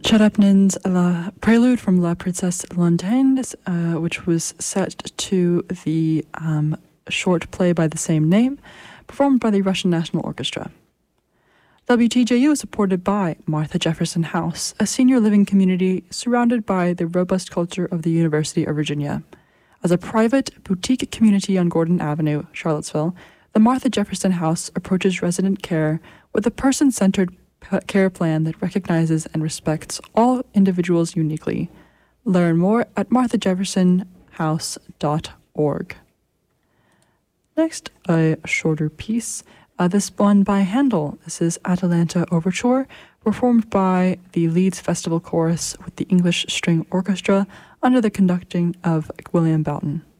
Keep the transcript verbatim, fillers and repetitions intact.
Cherepnin's La Prelude from La Princesse Lointaine, uh, which was set to the um, short play by the same name, performed by the Russian National Orchestra. W T J U is supported by Martha Jefferson House, a senior living community surrounded by the robust culture of the University of Virginia. As a private boutique community on Gordon Avenue, Charlottesville, the Martha Jefferson House approaches resident care with a person-centered care plan that recognizes and respects all individuals uniquely. Learn more at martha jefferson house dot org. Next, a shorter piece. Uh, this one by Handel. This is Atalanta Overture, performed by the Leeds Festival Chorus with the English String Orchestra under the conducting of William Boughton.